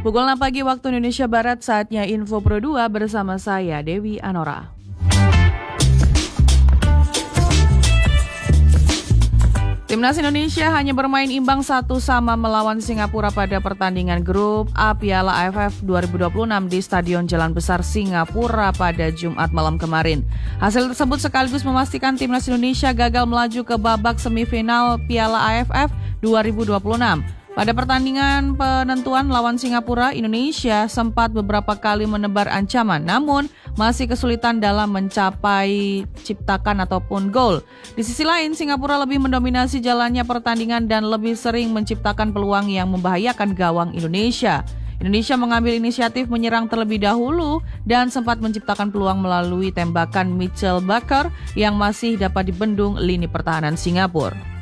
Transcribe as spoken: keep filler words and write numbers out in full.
Pukul enam pagi waktu Indonesia Barat, saatnya Info Pro dua bersama saya, Dewi Anora. Timnas Indonesia hanya bermain imbang satu sama melawan Singapura pada pertandingan grup A Piala A F F dua ribu dua puluh enam di Stadion Jalan Besar Singapura pada Jumat malam kemarin. Hasil tersebut sekaligus memastikan Timnas Indonesia gagal melaju ke babak semifinal Piala A F F dua ribu dua puluh enam. Pada pertandingan penentuan lawan Singapura, Indonesia sempat beberapa kali menebar ancaman, namun masih kesulitan dalam mencapai ciptakan ataupun gol. Di sisi lain, Singapura lebih mendominasi jalannya pertandingan dan lebih sering menciptakan peluang yang membahayakan gawang Indonesia. Indonesia mengambil inisiatif menyerang terlebih dahulu dan sempat menciptakan peluang melalui tembakan Mitchell Baker yang masih dapat dibendung lini pertahanan Singapura.